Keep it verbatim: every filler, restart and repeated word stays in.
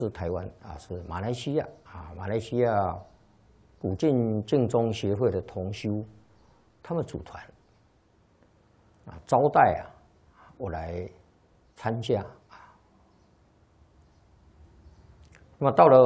是台湾啊，是马来西亚啊，马来西亚古晋净宗协会的同修，他们组团啊招待啊我来参加啊。那么到了